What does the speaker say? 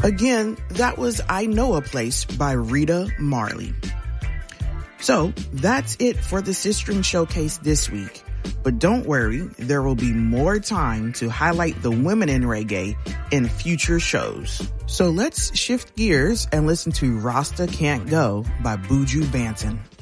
Again, that was I Know a Place by Rita Marley. So that's it for the Sistering Showcase this week. But don't worry, there will be more time to highlight the women in reggae in future shows. So let's shift gears and listen to Rasta Can't Go by Buju Banton.